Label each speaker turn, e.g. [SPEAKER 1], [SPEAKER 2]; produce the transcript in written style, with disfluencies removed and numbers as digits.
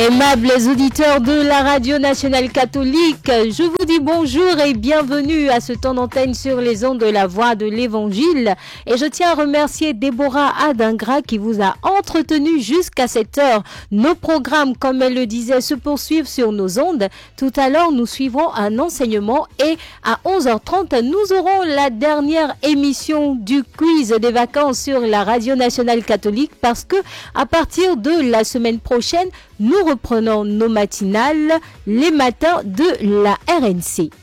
[SPEAKER 1] Aimables auditeurs de la Radio Nationale Catholique, je vous dis bonjour et bienvenue à ce temps d'antenne sur les ondes de la Voix de l'Évangile. Et je tiens à remercier Déborah Adingra qui vous a entretenu jusqu'à cette heure. Nos programmes, comme elle le disait, se poursuivent sur nos ondes. Tout à l'heure, nous suivrons un enseignement et à 11h30, nous aurons la dernière émission du quiz des vacances sur la Radio Nationale Catholique parce que à partir de la semaine prochaine, nous reprenons nos matinales les matins de la RNC.